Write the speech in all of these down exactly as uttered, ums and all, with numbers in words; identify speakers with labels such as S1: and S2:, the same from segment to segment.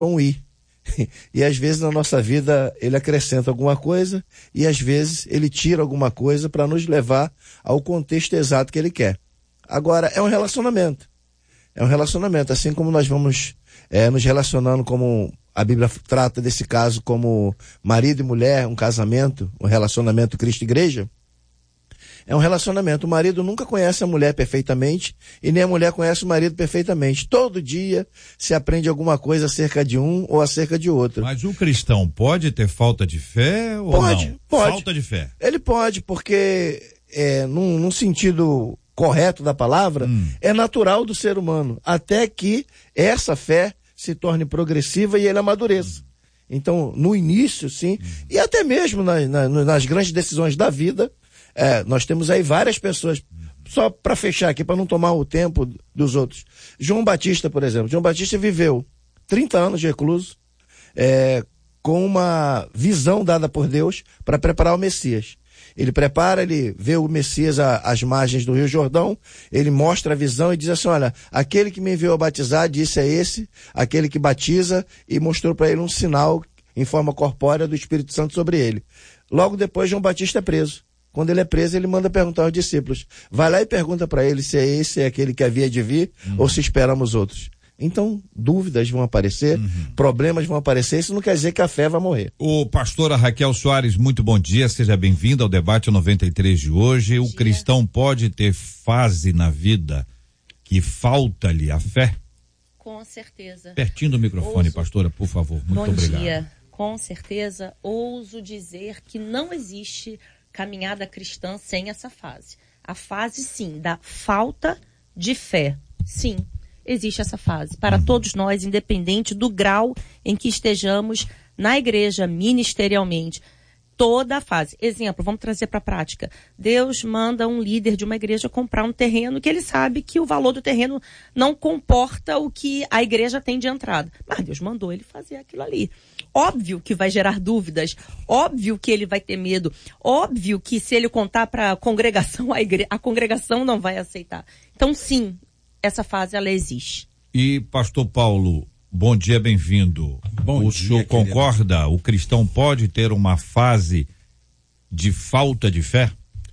S1: vão ir. E às vezes na nossa vida ele acrescenta alguma coisa e às vezes ele tira alguma coisa para nos levar ao contexto exato que ele quer. Agora, é um relacionamento. É um relacionamento, assim como nós vamos é, nos relacionando, como a Bíblia trata desse caso como marido e mulher, um casamento, um relacionamento Cristo-Igreja. É um relacionamento. O marido nunca conhece a mulher perfeitamente e nem a mulher conhece o marido perfeitamente. Todo dia se aprende alguma coisa acerca de um ou acerca de outro.
S2: Mas o cristão pode ter falta de fé ou
S1: pode,
S2: não?
S1: Pode.
S2: Falta de fé.
S1: Ele pode, porque é, num, num sentido correto da palavra, hum. é natural do ser humano, até que essa fé se torne progressiva e ele amadureça. Hum. Então, no início, sim, hum. e até mesmo na, na, nas grandes decisões da vida, É, nós temos aí várias pessoas, só para fechar aqui, para não tomar o tempo dos outros. João Batista, por exemplo. João Batista viveu trinta anos de recluso, é, com uma visão dada por Deus para preparar o Messias. Ele prepara, ele vê o Messias às margens do Rio Jordão, ele mostra a visão e diz assim, olha, aquele que me enviou a batizar disse é esse, aquele que batiza, e mostrou para ele um sinal em forma corpórea do Espírito Santo sobre ele. Logo depois, João Batista é preso. Quando ele é preso, ele manda perguntar aos discípulos. Vai lá e pergunta para ele se é esse, é aquele que havia de vir, uhum. ou se esperamos outros. Então, dúvidas vão aparecer, uhum. problemas vão aparecer, isso não quer dizer que a fé vai morrer.
S2: O pastora Raquel Soares, muito bom dia, seja bem-vinda ao debate noventa e três de hoje. Bom o dia. Cristão pode ter fase na vida que falta-lhe a fé?
S3: Com certeza.
S2: Pertinho do microfone, ouso... pastora, por favor. Muito
S3: bom
S2: obrigado.
S3: Bom dia. Com certeza, ouso dizer que não existe caminhada cristã sem essa fase. A fase, sim, da falta de fé. Sim, existe essa fase. Para uhum. todos nós, independente do grau em que estejamos na igreja, ministerialmente. Toda a fase. Exemplo, vamos trazer para a prática. Deus manda um líder de uma igreja comprar um terreno que ele sabe que o valor do terreno não comporta o que a igreja tem de entrada. Mas Deus mandou ele fazer aquilo ali. Óbvio que vai gerar dúvidas, óbvio que ele vai ter medo, óbvio que se ele contar para a congregação, a, igre... a congregação não vai aceitar. Então, sim, essa fase ela existe.
S2: E, pastor Paulo, bom dia, bem-vindo.
S4: Bom
S2: o
S4: dia,
S2: senhor concorda? Querido. O cristão pode ter uma fase de falta de fé?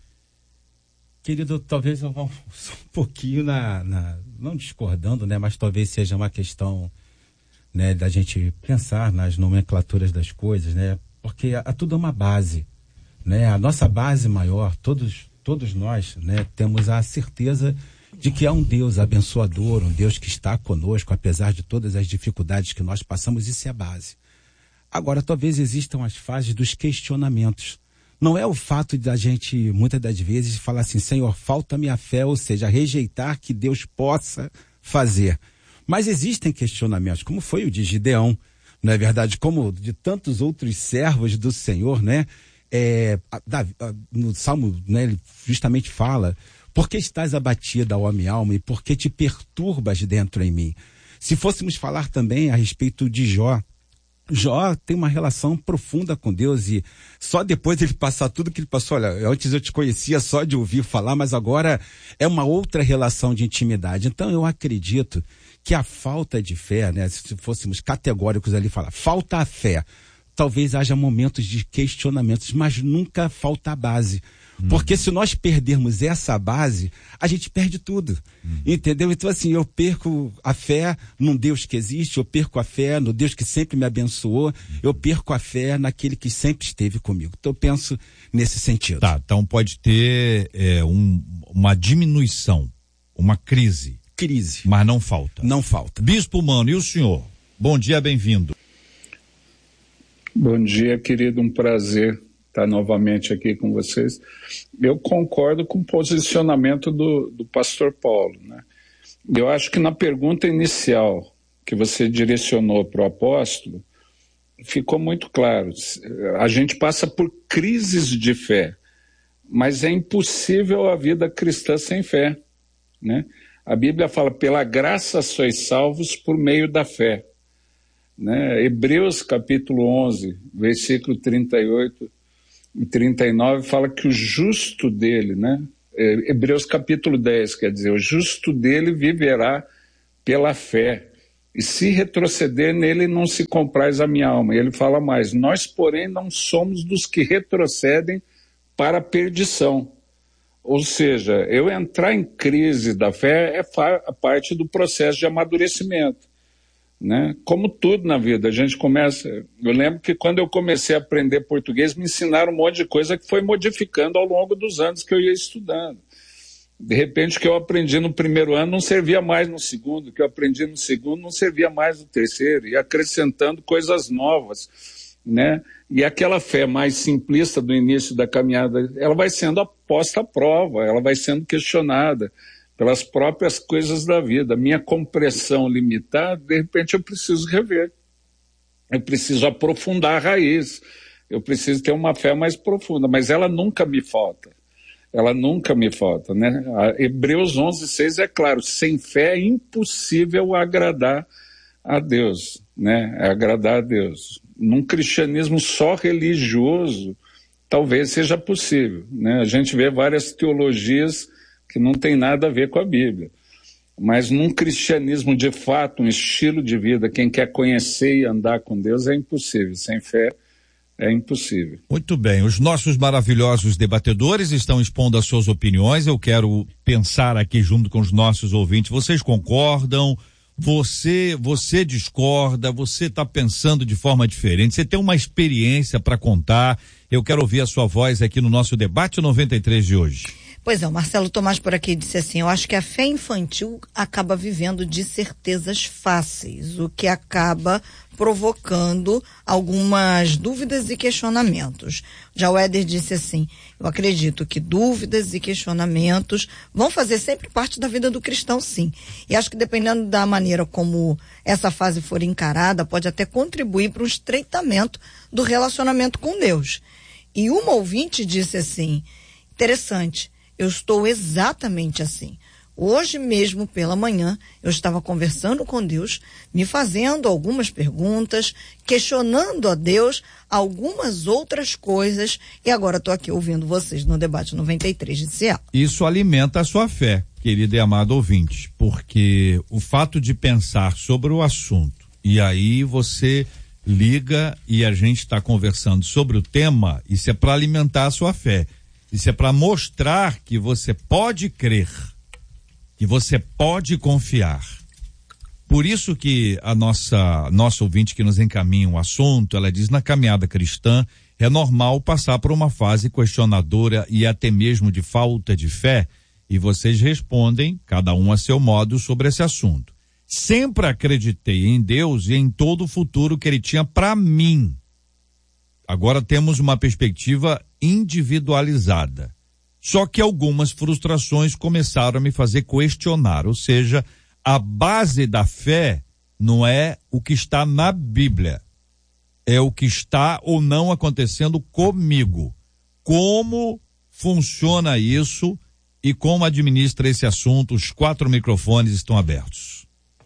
S4: Querido, talvez eu vá um pouquinho na, na, não discordando, né, mas talvez seja uma questão, né, da gente pensar nas nomenclaturas das coisas, né, porque a, a tudo é uma base, né, a nossa base maior, todos, todos nós, né, temos a certeza de que há um Deus abençoador, um Deus que está conosco, apesar de todas as dificuldades que nós passamos, isso é a base. Agora, talvez existam as fases dos questionamentos. Não é o fato da gente, muitas das vezes, falar assim, Senhor, falta-me a fé, ou seja, rejeitar que Deus possa fazer. Mas existem questionamentos, como foi o de Gideão, não é verdade? Como de tantos outros servos do Senhor, né? É, no Salmo, né, ele justamente fala, por que estás abatida, ó minha alma, e por que te perturbas dentro em mim? Se fôssemos falar também a respeito de Jó, Jó tem uma relação profunda com Deus e só depois de ele passar tudo que ele passou, olha, antes eu te conhecia só de ouvir falar, mas agora é uma outra relação de intimidade. Então eu acredito que a falta de fé, né, se fôssemos categóricos ali falar, falta a fé, talvez haja momentos de questionamentos, mas nunca falta a base. Porque se nós perdermos essa base, a gente perde tudo, hum. entendeu? Então assim, eu perco a fé num Deus que existe, eu perco a fé no Deus que sempre me abençoou, eu perco a fé naquele que sempre esteve comigo. Então eu penso nesse sentido.
S2: Tá, então pode ter é, um, uma diminuição, uma crise.
S4: Crise.
S2: Mas não falta.
S4: Não falta.
S2: Bispo Mano, e o senhor? Bom dia, bem-vindo.
S5: Bom dia, querido, um prazer estar novamente aqui com vocês. Eu concordo com o posicionamento do, do pastor Paulo, né? Eu acho que na pergunta inicial que você direcionou para o apóstolo, ficou muito claro. A gente passa por crises de fé, mas é impossível a vida cristã sem fé, né? A Bíblia fala, pela graça sois salvos por meio da fé, né? Hebreus capítulo onze, versículo trinta e oito e trinta e nove fala que o justo dele, né? Hebreus capítulo dez, quer dizer, o justo dele viverá pela fé. E se retroceder, nele não se compraz a minha alma. E ele fala mais, nós, porém, não somos dos que retrocedem para a perdição. Ou seja, eu entrar em crise da fé é fa- parte do processo de amadurecimento, né? Como tudo na vida, a gente começa... Eu lembro que quando eu comecei a aprender português, me ensinaram um monte de coisa que foi modificando ao longo dos anos que eu ia estudando. De repente, o que eu aprendi no primeiro ano não servia mais no segundo, o que eu aprendi no segundo não servia mais no terceiro, e acrescentando coisas novas, né? E aquela fé mais simplista do início da caminhada, ela vai sendo posta à prova, ela vai sendo questionada pelas próprias coisas da vida. Minha compreensão limitada, de repente eu preciso rever, eu preciso aprofundar a raiz, eu preciso ter uma fé mais profunda, mas ela nunca me falta. Ela nunca me falta, né? A Hebreus onze, seis é claro, sem fé é impossível agradar a Deus, né? É agradar a Deus. Num cristianismo só religioso, talvez seja possível, né? A gente vê várias teologias que não tem nada a ver com a Bíblia. Mas num cristianismo de fato, um estilo de vida, quem quer conhecer e andar com Deus é impossível. Sem fé é impossível.
S2: Muito bem, os nossos maravilhosos debatedores estão expondo as suas opiniões. Eu quero pensar aqui junto com os nossos ouvintes. Vocês concordam? Você, você discorda? Você está pensando de forma diferente? Você tem uma experiência para contar? Eu quero ouvir a sua voz aqui no nosso debate noventa e três de hoje.
S6: Pois é, o Marcelo Tomás por aqui disse assim, eu acho que a fé infantil acaba vivendo de certezas fáceis, o que acaba provocando algumas dúvidas e questionamentos. Já o Éder disse assim, eu acredito que dúvidas e questionamentos vão fazer sempre parte da vida do cristão, sim. E acho que dependendo da maneira como essa fase for encarada, pode até contribuir para o estreitamento do relacionamento com Deus. E uma ouvinte disse assim, interessante, eu estou exatamente assim. Hoje mesmo pela manhã, eu estava conversando com Deus, me fazendo algumas perguntas, questionando a Deus algumas outras coisas, e agora estou aqui ouvindo vocês no debate noventa e três de Ciel.
S2: Isso alimenta a sua fé, querido e amado ouvinte, porque o fato de pensar sobre o assunto, e aí você liga e a gente está conversando sobre o tema, isso é para alimentar a sua fé. Isso é para mostrar que você pode crer, que você pode confiar. Por isso que a nossa, nossa ouvinte que nos encaminha o assunto, ela diz, na caminhada cristã, é normal passar por uma fase questionadora e até mesmo de falta de fé, e vocês respondem, cada um a seu modo, sobre esse assunto. Sempre acreditei em Deus e em todo o futuro que Ele tinha para mim. Agora temos uma perspectiva individualizada. Só que algumas frustrações começaram a me fazer questionar, ou seja, a base da fé não é o que está na Bíblia, é o que está ou não acontecendo comigo. Como funciona isso e como administra esse assunto? Os quatro microfones estão abertos.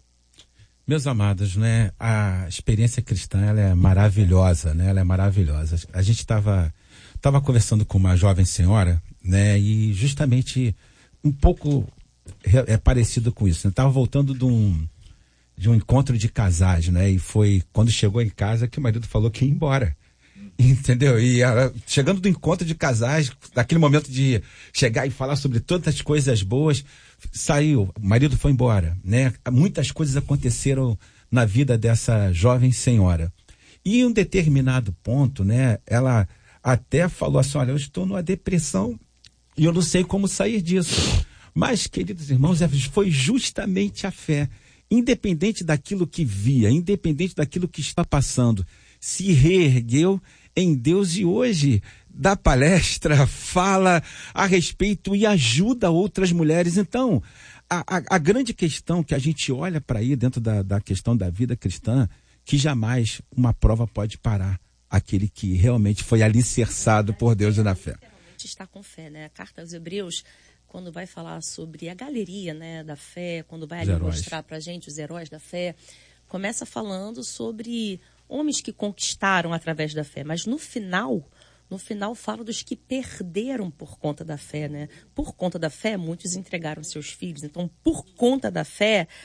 S4: Meus amados, né, a experiência cristã, ela é maravilhosa, né, ela é maravilhosa. A gente estava tava conversando com uma jovem senhora, né, e justamente um pouco é, é parecido com isso, né, estava voltando de um, de um encontro de casais, né, e foi quando chegou em casa que o marido falou que ia embora. Entendeu? E ela, chegando do encontro de casais, daquele momento de chegar e falar sobre tantas coisas boas, saiu, o marido foi embora, né? Muitas coisas aconteceram na vida dessa jovem senhora. E em um determinado ponto, né? Ela até falou assim, olha, eu estou numa depressão e eu não sei como sair disso. Mas, queridos irmãos, foi justamente a fé, independente daquilo que via, independente daquilo que está passando, se reergueu em Deus e hoje dá palestra, fala a respeito e ajuda outras mulheres. Então, a, a, a grande questão que a gente olha para aí dentro da, da questão da vida cristã, que jamais uma prova pode parar aquele que realmente foi alicerçado por Deus e na fé.
S3: Está com fé, né? A carta aos Hebreus, quando vai falar sobre a galeria, né, da fé, quando vai ali mostrar para a gente os heróis da fé, começa falando sobre homens que conquistaram através da fé, mas no final, no final fala dos que perderam por conta da fé, né? Por conta da fé, muitos entregaram seus filhos. Então, por conta da fé,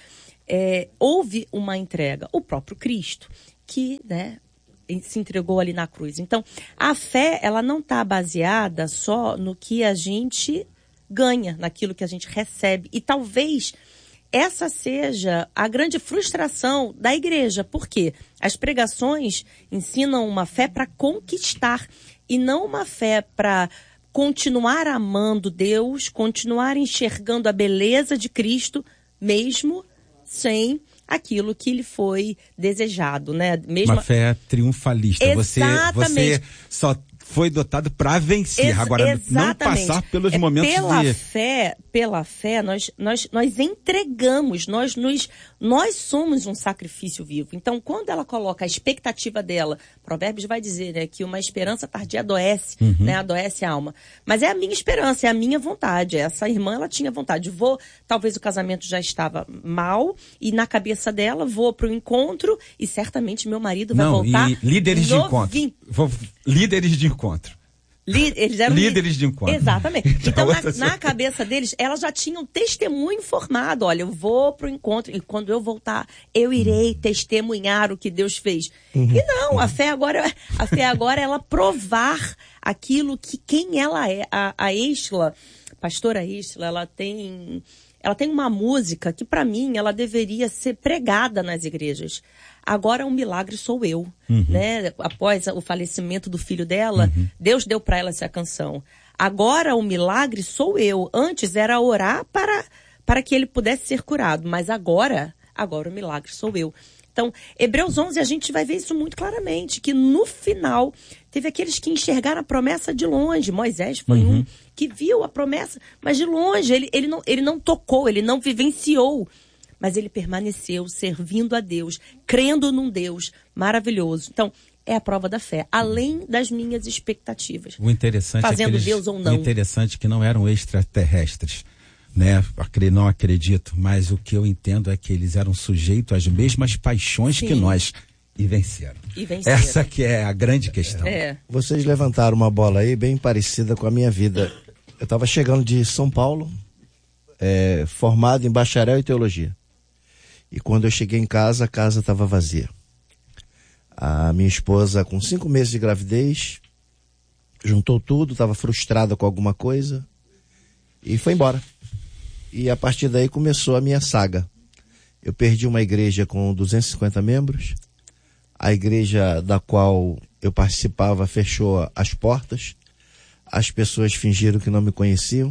S3: é, houve uma entrega. O próprio Cristo, que, né, se entregou ali na cruz. Então, a fé, ela não está baseada só no que a gente ganha, naquilo que a gente recebe. E talvez essa seja a grande frustração da igreja. Por quê? As pregações ensinam uma fé para conquistar e não uma fé para continuar amando Deus, continuar enxergando a beleza de Cristo, mesmo sem aquilo que lhe foi desejado, né? Mesmo...
S4: Uma fé triunfalista.
S3: Exatamente.
S4: Você, você só foi dotado para vencer.
S3: Ex-
S4: Agora,
S3: exatamente.
S4: não passar pelos
S3: É,
S4: momentos
S3: pela
S4: de...
S3: Fé, pela fé, nós, nós, nós entregamos, nós, nos, nós somos um sacrifício vivo. Então, quando ela coloca a expectativa dela, Provérbios vai dizer, né, que uma esperança tardia adoece, uhum. né, adoece a alma. Mas é a minha esperança, é a minha vontade. Essa irmã, ela tinha vontade. Vou, talvez o casamento já estava mal, e na cabeça dela, vou pro encontro, e certamente meu marido vai
S4: não,
S3: voltar
S4: e líderes
S3: novinho.
S4: de encontro. Vou, líderes de encontro.
S3: Eles eram
S4: líderes de encontro.
S3: Exatamente. Então, na, na cabeça deles, elas já tinham testemunho informado. Olha, eu vou pro encontro e quando eu voltar, eu irei testemunhar o que Deus fez. Uhum. E não, a fé agora, a fé agora é ela provar aquilo que quem ela é. A, a Isla, pastora Isla, ela tem, ela tem uma música que para mim ela deveria ser pregada nas igrejas. Agora um milagre sou eu, uhum. né? Após o falecimento do filho dela, uhum. Deus deu para ela essa canção. Agora o milagre sou eu. Antes era orar para, para que ele pudesse ser curado, mas agora, agora o milagre sou eu. Então, Hebreus onze, a gente vai ver isso muito claramente, que no final teve aqueles que enxergaram a promessa de longe. Moisés foi uhum. um que viu a promessa, mas de longe, ele, ele, não, ele não tocou, ele não vivenciou. Mas ele permaneceu servindo a Deus, crendo num Deus maravilhoso. Então, é a prova da fé, além das minhas expectativas.
S4: O interessante
S3: fazendo
S4: é que eles,
S3: Deus ou não.
S4: O interessante é que não eram extraterrestres, né? Não acredito, mas o que eu entendo é que eles eram sujeitos às mesmas paixões Sim. que nós e venceram.
S3: E venceram.
S4: Essa que é a grande questão.
S3: É.
S1: Vocês levantaram uma bola aí bem parecida com a minha vida. Eu estava chegando de São Paulo, é, formado em bacharel em teologia. E quando eu cheguei em casa, a casa estava vazia. A minha esposa, com cinco meses de gravidez, juntou tudo, estava frustrada com alguma coisa e foi embora. E a partir daí começou a minha saga. Eu perdi uma igreja com duzentos e cinquenta membros. A igreja da qual eu participava fechou as portas. As pessoas fingiram que não me conheciam.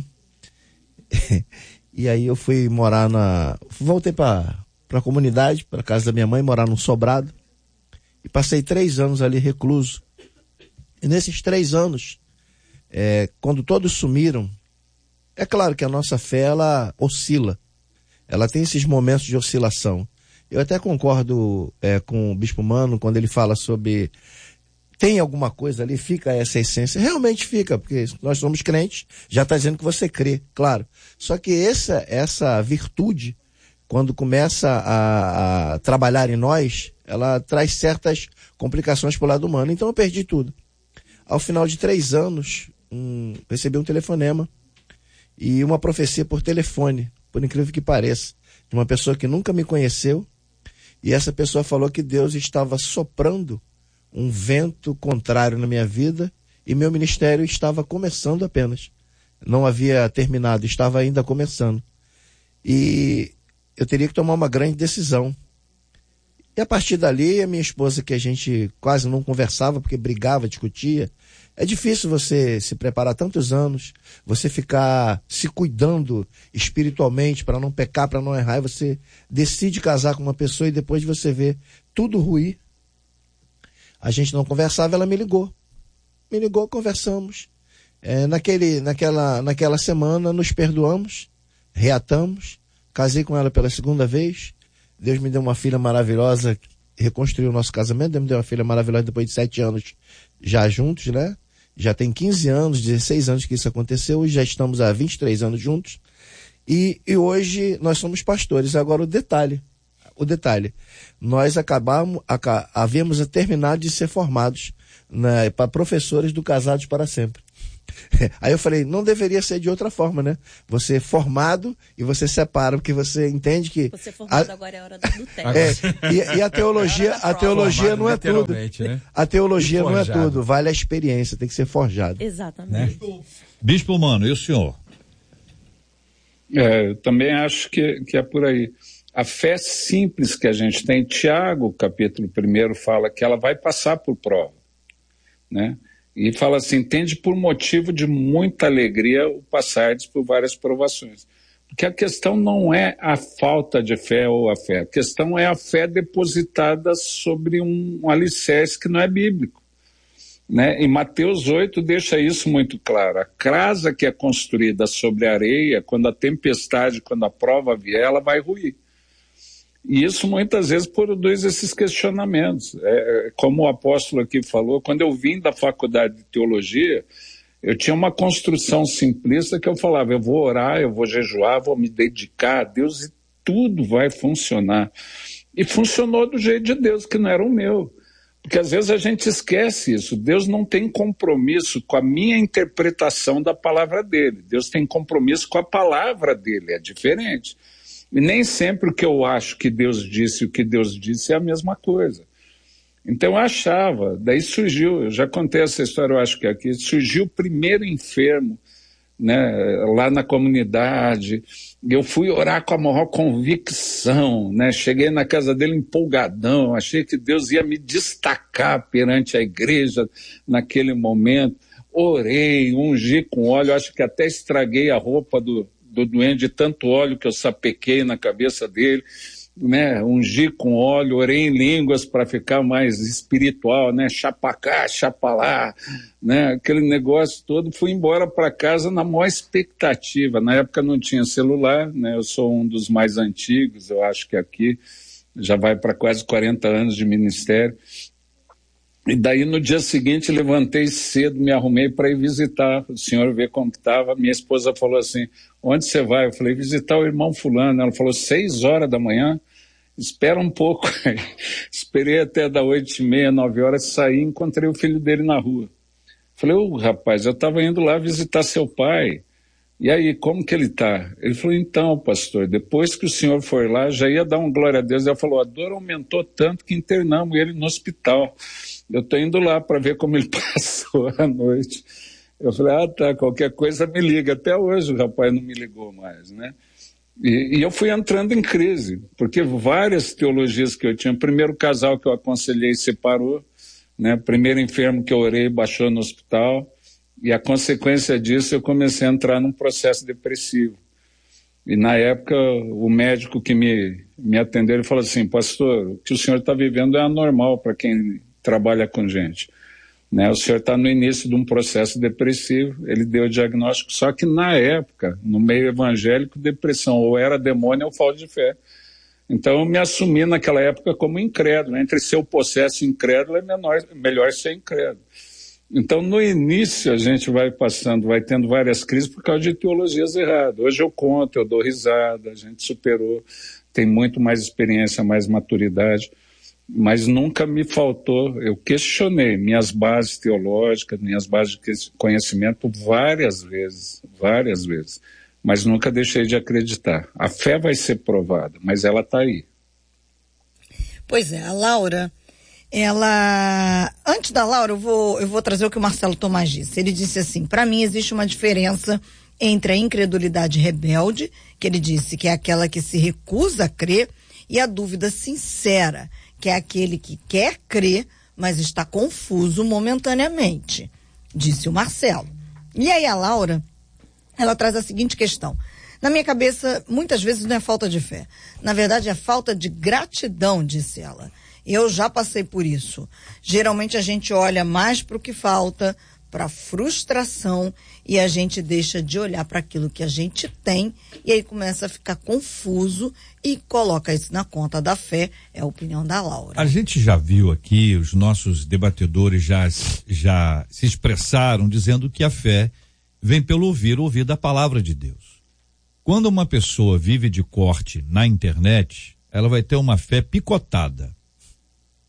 S1: E aí eu fui morar na... Voltei para... para a comunidade, para a casa da minha mãe, morar num sobrado. E passei três anos ali recluso. E nesses três anos, é, quando todos sumiram, é claro que a nossa fé, ela oscila. Ela tem esses momentos de oscilação. Eu até concordo é, com o Bispo Mano, quando ele fala sobre... Tem alguma coisa ali, fica essa essência. Realmente fica, porque nós somos crentes, já está dizendo que você crê, claro. Só que essa, essa virtude... quando começa a, a trabalhar em nós, ela traz certas complicações para o lado humano. Então eu perdi tudo. Ao final de três anos, um, recebi um telefonema e uma profecia por telefone, por incrível que pareça, de uma pessoa que nunca me conheceu. E essa pessoa falou que Deus estava soprando um vento contrário na minha vida e meu ministério estava começando apenas. Não havia terminado, estava ainda começando. E... eu teria que tomar uma grande decisão. E a partir dali, a minha esposa, que a gente quase não conversava, porque brigava, discutia. É difícil você se preparar tantos anos, você ficar se cuidando espiritualmente para não pecar, para não errar, e você decide casar com uma pessoa e depois você vê tudo ruir. A gente não conversava, ela me ligou. Me ligou, conversamos. É, naquele, naquela, naquela semana, nos perdoamos, reatamos. Casei com ela pela segunda vez. Deus me deu uma filha maravilhosa, reconstruiu o nosso casamento. Deus me deu uma filha maravilhosa depois de sete anos já juntos, né? Já tem quinze anos, dezesseis anos que isso aconteceu. Hoje já estamos há vinte e três anos juntos. E, e hoje nós somos pastores. Agora o detalhe, o detalhe. Nós acabamos, havíamos terminado de ser formados, né, para professores do Casados para Sempre. Aí eu falei, não deveria ser de outra forma, né? Você é formado e você separa, porque você entende que...
S3: Você é formado, a... agora é a hora do teste.
S1: É, e, e a teologia, a teologia não é tudo.
S4: Né?
S1: A teologia não é tudo, vale a experiência, tem que ser forjado.
S3: Exatamente.
S2: Né? Bispo Mano, e o senhor?
S5: É, eu também acho que, que é por aí. A fé simples que a gente tem, Tiago, capítulo primeiro, fala que ela vai passar por prova, né? E fala assim, tende por motivo de muita alegria o passardes por várias provações. Porque a questão não é a falta de fé ou a fé, a questão é a fé depositada sobre um, um alicerce que não é bíblico. Né? E Mateus oito deixa isso muito claro. A casa que é construída sobre a areia, quando a tempestade, quando a prova vier, ela vai ruir. E isso muitas vezes produz esses questionamentos. É, como o apóstolo aqui falou, quando eu vim da faculdade de teologia, eu tinha uma construção simplista que eu falava, eu vou orar, eu vou jejuar, vou me dedicar a Deus e tudo vai funcionar. E funcionou do jeito de Deus, que não era o meu. Porque às vezes a gente esquece isso. Deus não tem compromisso com a minha interpretação da palavra dele. Deus tem compromisso com a palavra dele, é diferente. E nem sempre o que eu acho que Deus disse e o que Deus disse é a mesma coisa. Então eu achava, daí surgiu, eu já contei essa história, eu acho que aqui, surgiu o primeiro enfermo, né, lá na comunidade. Eu fui orar com a maior convicção, né, cheguei na casa dele empolgadão, achei que Deus ia me destacar perante a igreja naquele momento. Orei, ungi com óleo, acho que até estraguei a roupa do do doente, de tanto óleo que eu sapequei na cabeça dele, né, ungi com óleo, orei em línguas para ficar mais espiritual, né, chapacá, chapalá, né, aquele negócio todo. Fui embora para casa na maior expectativa. Na época não tinha celular, né, eu sou um dos mais antigos, eu acho que aqui já vai para quase quarenta anos de ministério. E daí no dia seguinte levantei cedo, me arrumei para ir visitar o senhor, ver como estava. Minha esposa falou assim, onde você vai? Eu falei, visitar o irmão fulano. Ela falou, seis horas da manhã? Espera um pouco. Esperei até da oito e meia, nove horas, saí e encontrei o filho dele na rua. Falei, ô rapaz, eu estava indo lá visitar seu pai. E aí, como que ele está? Ele falou, então, pastor, depois que o senhor for lá, já ia dar um glória a Deus. Ela falou, a dor aumentou tanto que internamos ele no hospital. Eu estou indo lá para ver como ele passou a noite. Eu falei, ah tá, qualquer coisa me liga. Até hoje o rapaz não me ligou mais, né? E, e eu fui entrando em crise, porque várias teologias que eu tinha, o primeiro casal que eu aconselhei separou, né? O primeiro enfermo que eu orei baixou no hospital, e a consequência disso eu comecei a entrar num processo depressivo. E na época o médico que me, me atendeu, ele falou assim, pastor, o que o senhor está vivendo é anormal para quem trabalha com gente, né? O senhor está no início de um processo depressivo. Ele deu o diagnóstico, só que na época, no meio evangélico, depressão ou era demônio ou falta de fé. Então eu me assumi naquela época como incrédulo. Entre ser o possesso e incrédulo é menor, melhor ser incrédulo. Então no início a gente vai passando, vai tendo várias crises por causa de teologias erradas. Hoje eu conto, eu dou risada, a gente superou, tem muito mais experiência, mais maturidade. Mas nunca me faltou, eu questionei minhas bases teológicas, minhas bases de conhecimento várias vezes, várias vezes, mas nunca deixei de acreditar. A fé vai ser provada, mas ela está aí.
S6: Pois é, a Laura, ela... Antes da Laura, eu vou, eu vou trazer o que o Marcelo Tomás disse. Ele disse assim, para mim existe uma diferença entre a incredulidade rebelde, que ele disse que é aquela que se recusa a crer, e a dúvida sincera, que é aquele que quer crer, mas está confuso momentaneamente, disse o Marcelo. E aí a Laura, ela traz a seguinte questão. Na minha cabeça, muitas vezes não é falta de fé. Na verdade, é falta de gratidão, disse ela. Eu já passei por isso. Geralmente a gente olha mais para o que falta, para a frustração, e a gente deixa de olhar para aquilo que a gente tem, e aí começa a ficar confuso e coloca isso na conta da fé. É a opinião da Laura.
S2: A gente já viu aqui, os nossos debatedores já, já se expressaram dizendo que a fé vem pelo ouvir, ouvir da palavra de Deus. Quando uma pessoa vive de corte na internet, ela vai ter uma fé picotada.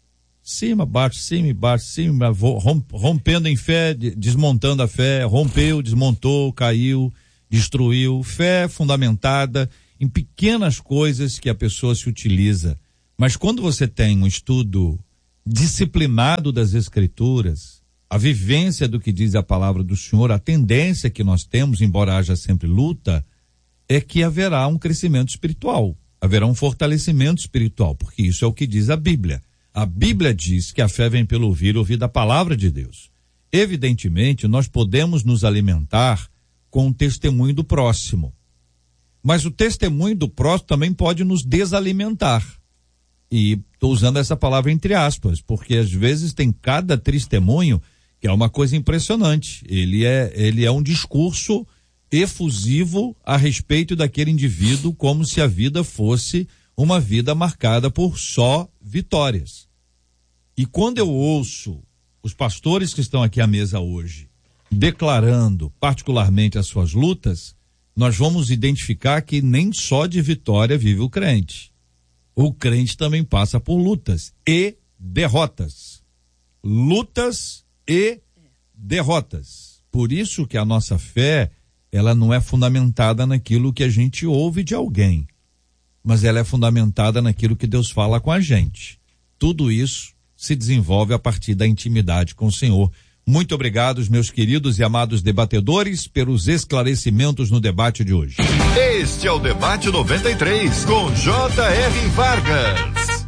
S2: Cima, baixo, cima, baixo, cima, rompendo em fé, desmontando a fé, rompeu, desmontou, caiu, destruiu. Fé fundamentada em pequenas coisas que a pessoa se utiliza. Mas quando você tem um estudo disciplinado das Escrituras, a vivência do que diz a palavra do Senhor, a tendência que nós temos, embora haja sempre luta, é que haverá um crescimento espiritual, haverá um fortalecimento espiritual, porque isso é o que diz a Bíblia. A Bíblia diz que a fé vem pelo ouvir, ouvir da palavra de Deus. Evidentemente, nós podemos nos alimentar com o testemunho do próximo. Mas o testemunho do próximo também pode nos desalimentar. E estou usando essa palavra entre aspas, porque às vezes tem cada testemunho que é uma coisa impressionante. Ele é, ele é um discurso efusivo a respeito daquele indivíduo, como se a vida fosse uma vida marcada por só vitórias. E quando eu ouço os pastores que estão aqui à mesa hoje declarando particularmente as suas lutas, nós vamos identificar que nem só de vitória vive o crente. O crente também passa por lutas e derrotas. Lutas e derrotas. Por isso que a nossa fé, ela não é fundamentada naquilo que a gente ouve de alguém, mas ela é fundamentada naquilo que Deus fala com a gente. Tudo isso se desenvolve a partir da intimidade com o Senhor. Muito obrigado, meus queridos e amados debatedores, pelos esclarecimentos no debate de hoje.
S7: Este é o Debate noventa e três, com J R Vargas.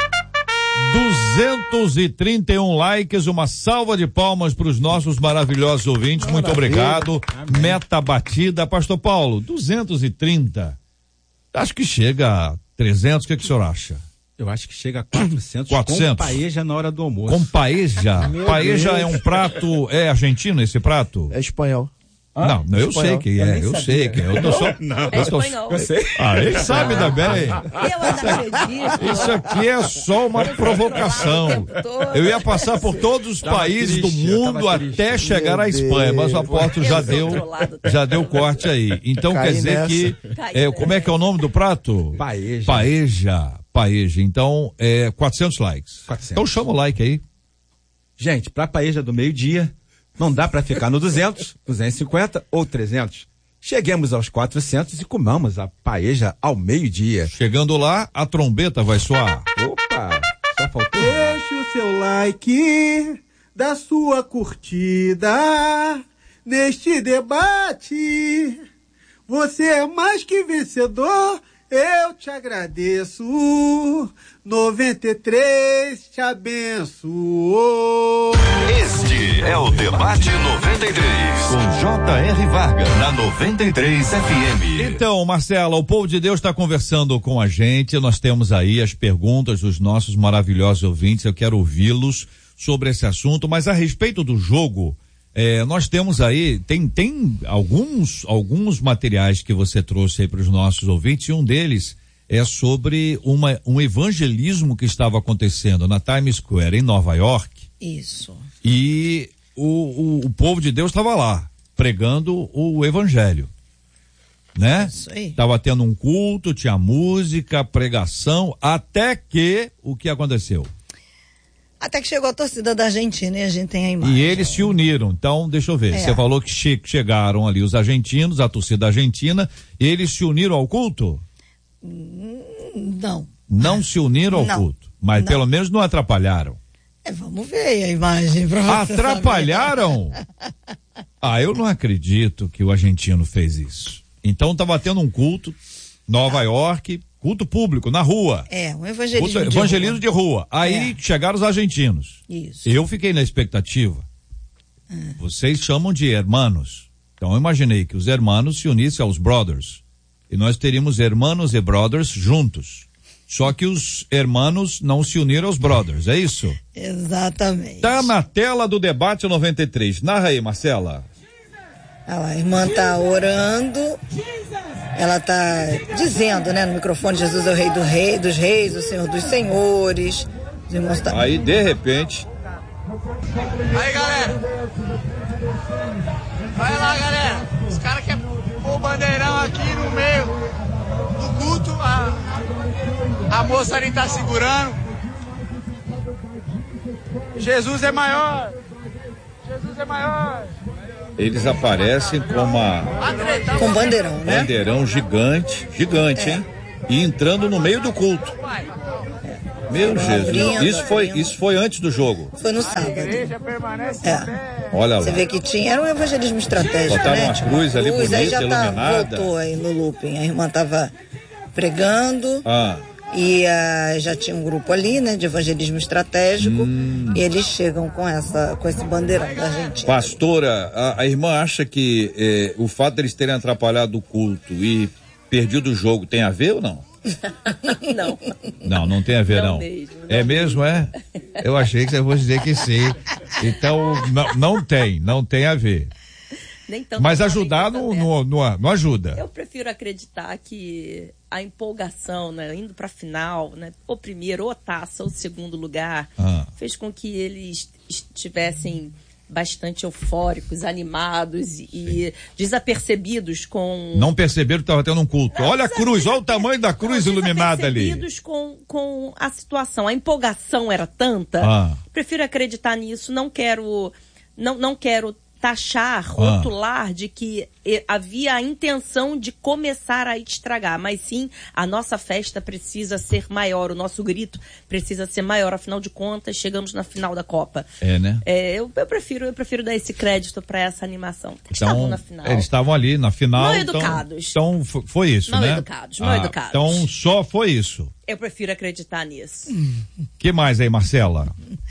S2: duzentos e trinta e um likes, uma salva de palmas para os nossos maravilhosos ouvintes. Muito obrigado. Amém. Meta batida. Pastor Paulo, duzentos e trinta. Acho que chega a trezentos, o que, que o senhor acha?
S4: Eu acho que chega a quatrocentos,
S2: quatrocentos.
S4: Com paeja na hora do almoço.
S2: Com paeja? Paeja é um prato, é argentino esse prato?
S1: É espanhol.
S2: Ah, não, não, eu espanhol. sei que é, eu, eu sei que é. Eu tô só,
S3: não,
S2: eu
S3: é
S2: tô,
S3: espanhol.
S2: Eu sei. Ah, ele sabe também.
S3: Eu não acredito.
S2: Isso aqui é só uma provocação. Eu ia passar por todos os tava países triste, do mundo até chegar à Espanha, mas o apóstolo já deu, já deu corte aí. Então Cai quer dizer nessa. que, é, como é que é o nome do prato?
S4: Paeja.
S2: Paeja. Paeja. Então, é quatrocentos likes. quatrocentos. Então chama o like aí.
S4: Gente, pra paeja do meio-dia, não dá para ficar no duzentos, duzentos e cinquenta ou trezentos. Cheguemos aos quatrocentos e comamos a paeja ao meio-dia.
S2: Chegando lá, a trombeta vai soar.
S4: Opa, só faltou.
S8: Deixe o seu like, da sua curtida, neste debate. Você é mais que vencedor, eu te agradeço. noventa e três te abençoou.
S7: Este é o Debate noventa e três, com J R Vargas, na noventa e três F M.
S2: Então, Marcela, o povo de Deus está conversando com a gente, nós temos aí as perguntas dos nossos maravilhosos ouvintes, eu quero ouvi-los sobre esse assunto, mas a respeito do jogo, é, nós temos aí, tem, tem alguns, alguns materiais que você trouxe aí para os nossos ouvintes, e um deles é sobre uma, um evangelismo que estava acontecendo na Times Square, em Nova York.
S6: Isso.
S2: E o, o, o povo de Deus estava lá, pregando o evangelho, né?
S6: Isso aí.
S2: Tava tendo um culto, tinha música, pregação, até que, o que aconteceu?
S6: Até que chegou a torcida da Argentina e a gente tem a imagem.
S2: E eles se uniram, então deixa eu ver, é. Você falou que che- chegaram ali os argentinos, a torcida argentina, eles se uniram ao culto?
S6: Não.
S2: Não se uniram ao
S6: não.
S2: culto, mas
S6: não.
S2: pelo menos não atrapalharam.
S6: É, vamos ver a imagem. Pra você
S2: Atrapalharam? Ah, eu não acredito que o argentino fez isso. Então tá batendo um culto, Nova ah. York, culto público, na rua.
S6: É, um evangelismo,
S2: culto,
S6: de,
S2: evangelismo
S6: rua.
S2: de rua. Aí é. chegaram os argentinos.
S6: Isso.
S2: Eu fiquei na expectativa. Ah. Vocês chamam de hermanos. Então eu imaginei que os hermanos se unissem aos brothers. E nós teríamos hermanos e brothers juntos. Só que os hermanos não se uniram aos brothers, é isso?
S6: Exatamente.
S2: Tá na tela do Debate noventa e três. Narra aí, Marcela.
S6: Olha lá, a irmã tá orando. Ela tá dizendo, né, no microfone, Jesus é o rei do rei, dos reis, o senhor dos senhores. Os irmãos tá...
S2: Aí, de repente...
S9: Aí, galera. Vai lá, galera. Os caras querem pôr o bandeirão aqui no meio do culto. A, a moça ali tá segurando. Jesus é maior. Jesus é maior.
S2: Eles aparecem com uma...
S6: Com bandeirão, né?
S2: Bandeirão gigante, gigante, é. hein? E entrando no meio do culto. Meu Jesus, abrindo, isso, foi, isso foi antes do jogo.
S6: Foi no sábado. É.
S2: Olha lá.
S6: Você vê que tinha, era um evangelismo estratégico,
S2: botaram
S6: né?
S2: uma cruz ali bonita,
S6: aí já tá,
S2: iluminada.
S6: Voltou aí no looping. A irmã tava pregando
S2: ah.
S6: e uh, já tinha um grupo ali, né, de evangelismo estratégico.
S2: Hum.
S6: E eles chegam com, essa, com esse bandeirão da Argentina.
S2: Pastora, a, a irmã acha que eh, o fato deles terem atrapalhado o culto e perdido o jogo tem a ver ou não?
S3: Não.
S2: Não, não tem a ver, não.
S3: não. Mesmo, não
S2: é mesmo, é? Eu achei que você fosse dizer que sim. Então, não, não tem, não tem a ver.
S3: Nem tanto.
S2: Mas ajudar não, não, não, não ajuda.
S3: Eu prefiro acreditar que a empolgação, né, indo para a final, né, ou primeiro, ou taça, ou segundo lugar,
S2: ah.
S3: fez com que eles estivessem bastante eufóricos, animados e Sim. desapercebidos com...
S2: Não perceberam que estava tendo um culto. Não, olha a cruz, olha o tamanho da cruz iluminada ali.
S3: Desapercebidos com, com a situação. A empolgação era tanta.
S2: Ah.
S3: Prefiro acreditar nisso. Não quero... Não, não quero taxar, rotular ah. de que havia a intenção de começar a estragar, mas sim, a nossa festa precisa ser maior, o nosso grito precisa ser maior, afinal de contas, chegamos na final da Copa.
S2: É, né?
S3: É, eu, eu, prefiro, eu prefiro dar esse crédito para essa animação. Eles
S2: então,
S3: estavam na final.
S2: Eles estavam ali na final.
S3: Mal educados.
S2: Então, então foi isso,
S3: mal
S2: né?
S3: Educados, mal
S2: ah,
S3: educados.
S2: Então, só foi isso.
S3: Eu prefiro acreditar nisso.
S2: O que mais aí, Marcela?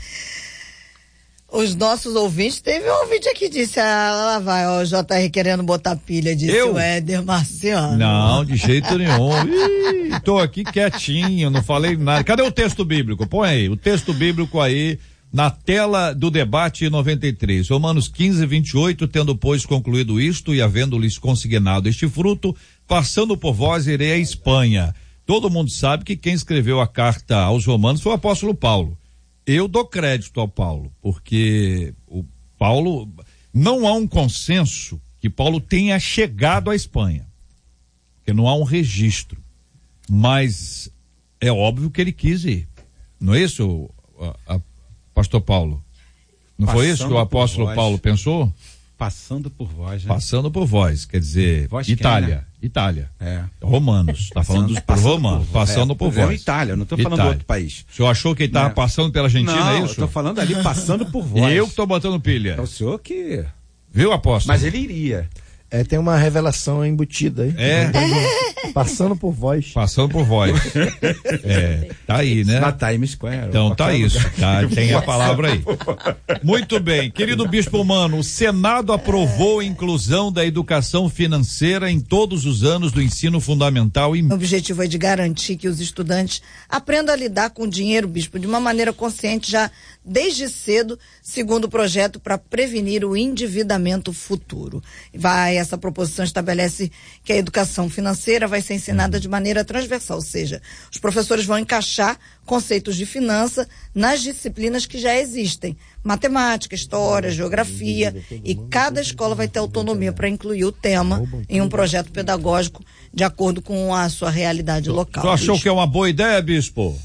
S6: Os nossos ouvintes, teve um ouvinte aqui que disse, ah, lá vai, ó, o J R querendo botar pilha, disse
S2: eu?
S6: o Éder Marciano.
S2: Não, de jeito nenhum. Ih, tô aqui quietinho, não falei nada. Cadê o texto bíblico? Põe aí, o texto bíblico aí na tela do debate noventa e três. Romanos quinze, vinte e oito, tendo pois concluído isto e havendo-lhes consignado este fruto, passando por vós irei à Espanha. Todo mundo sabe que quem escreveu a carta aos Romanos foi o apóstolo Paulo. Eu dou crédito ao Paulo, porque o Paulo, não há um consenso que Paulo tenha chegado à Espanha, porque não há um registro, mas é óbvio que ele quis ir, não é isso, a, a, pastor Paulo? Não Passando foi isso que o apóstolo Paulo pensou?
S4: Passando por vós, né?
S2: Passando por vós, quer dizer,
S4: vós
S2: Itália,
S4: quem, né?
S2: Itália.
S4: É.
S2: Romanos, tá falando dos por romanos, passando
S4: é,
S2: por vós.
S4: É Itália, não estou falando
S2: Itália.
S4: de outro país.
S2: O senhor achou que ele estava é. passando pela Argentina,
S4: não,
S2: é isso?
S4: eu estou falando ali passando por vós.
S2: E eu que estou botando pilha.
S4: É o senhor que...
S2: Viu, apóstolo?
S4: Mas ele iria.
S1: É, tem uma revelação embutida aí.
S2: É.
S1: Passando por vós.
S2: Passando por vós. É, tá aí, né?
S4: Na Times Square.
S2: Então tá isso, tá, tem a palavra aí. Muito bem, querido Bispo Mano, o Senado aprovou a inclusão da educação financeira em todos os anos do ensino fundamental. E...
S6: O objetivo é de garantir que os estudantes aprendam a lidar com o dinheiro, Bispo, de uma maneira consciente já desde cedo, segundo o projeto, para prevenir o endividamento futuro. Vai, essa proposição estabelece que a educação financeira vai ser ensinada de maneira transversal, ou seja, os professores vão encaixar conceitos de finança nas disciplinas que já existem, matemática, história, geografia, e cada escola vai ter autonomia para incluir o tema em um projeto pedagógico de acordo com a sua realidade local.
S2: Você achou que é uma boa ideia, Bispo?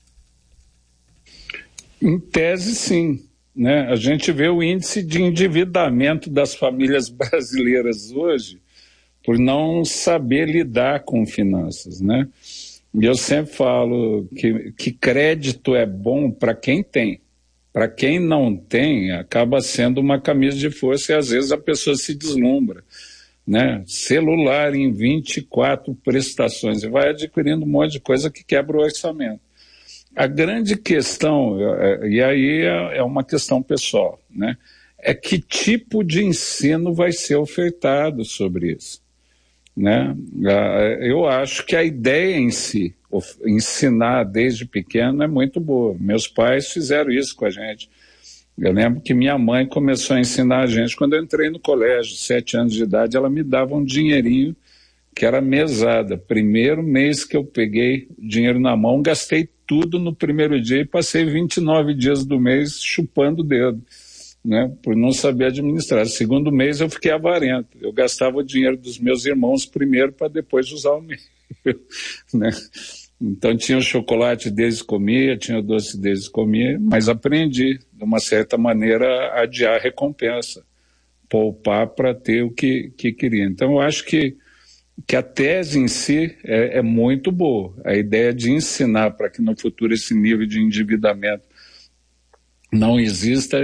S5: Em tese, sim. Né? A gente vê o índice de endividamento das famílias brasileiras hoje por não saber lidar com finanças, né? E eu sempre falo que, que crédito é bom para quem tem. Para quem não tem, acaba sendo uma camisa de força e às vezes a pessoa se deslumbra, né? Celular em vinte e quatro prestações e vai adquirindo um monte de coisa que quebra o orçamento. A grande questão, e aí é uma questão pessoal, né? É que tipo de ensino vai ser ofertado sobre isso, né? Eu acho que a ideia em si, ensinar desde pequeno, é muito boa. Meus pais fizeram isso com a gente. Eu lembro que minha mãe começou a ensinar a gente quando eu entrei no colégio, sete anos de idade, ela me dava um dinheirinho que era mesada. Primeiro mês que eu peguei dinheiro na mão, gastei tudo no primeiro dia e passei vinte e nove dias do mês chupando o dedo, né, por não saber administrar. Segundo mês eu fiquei avarento. Eu gastava o dinheiro dos meus irmãos primeiro para depois usar o meu, né? Então tinha o chocolate desde comia, tinha o doce desde comia, mas aprendi, de uma certa maneira, a adiar a recompensa, poupar para ter o que, que queria. Então eu acho que, que a tese em si é, é muito boa. A ideia de ensinar para que no futuro esse nível de endividamento não exista